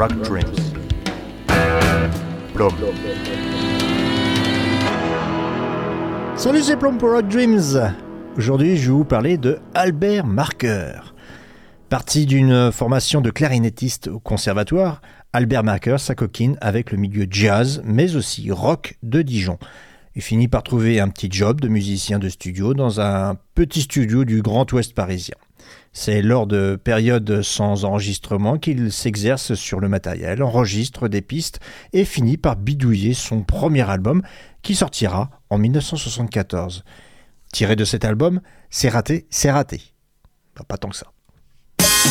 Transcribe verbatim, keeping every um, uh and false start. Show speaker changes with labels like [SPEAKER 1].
[SPEAKER 1] Rock Dreams. Plum.
[SPEAKER 2] Salut, c'est Plum pour Rock Dreams. Aujourd'hui, je vais vous parler de Albert Marker. Parti d'une formation de clarinettiste au conservatoire, Albert Marker s'acoquine avec le milieu jazz, mais aussi rock de Dijon. Il finit par trouver un petit job de musicien de studio dans un petit studio du Grand Ouest parisien. C'est lors de périodes sans enregistrement qu'il s'exerce sur le matériel, enregistre des pistes et finit par bidouiller son premier album qui sortira en dix-neuf cent soixante-quatorze. Tiré de cet album, C'est raté, c'est raté. Bah, pas tant que ça.